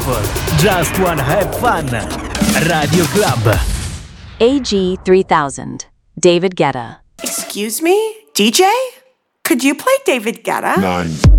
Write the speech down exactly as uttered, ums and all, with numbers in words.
Beautiful. Just wanna have fun. Radio Club. A G three thousand. David Guetta. Excuse me? D J? Could you play David Guetta? Nine.